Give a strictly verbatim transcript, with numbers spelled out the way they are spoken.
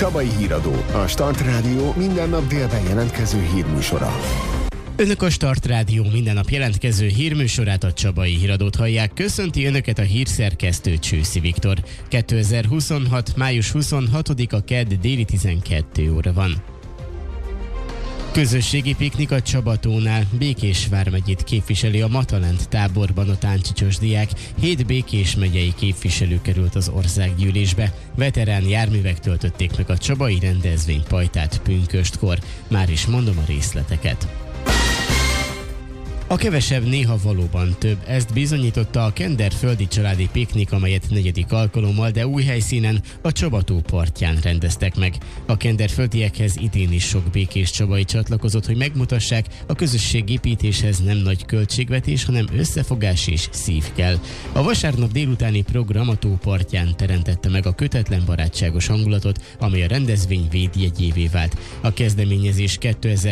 Csabai Híradó, a Start Rádió minden nap délben jelentkező hírműsora. Önök a Start Rádió minden nap jelentkező hírműsorát, a Csabai Híradót hallják. Köszönti Önöket a hírszerkesztő Csőszi Viktor. kétezer-huszonhat. május huszonhatodika kedd déli tizenkét óra van. Közösségi piknik a Csabatónál. Békés vármegyét képviseli a Matalent táborban a táncsicsos diák. Hét Békés megyei képviselő került az országgyűlésbe. Veterán járművek töltötték meg a csabai rendezvény pajtát pünköstkor. Már is mondom a részleteket. A kevesebb néha valóban több, ezt bizonyította a Kender földi családi piknik, amelyet negyedik alkalommal, de új helyszínen, a Csabató partján rendeztek meg. A Kender földiekhez idén is sok békés csabai csatlakozott, hogy megmutassák, a közösségépítéshez nem nagy költségvetés, hanem összefogás és szív kell. A vasárnap délutáni program a tó partján teremtette meg a kötetlen barátságos hangulatot, amely a rendezvény védjegyévé vált. A kezdeményezés kétezer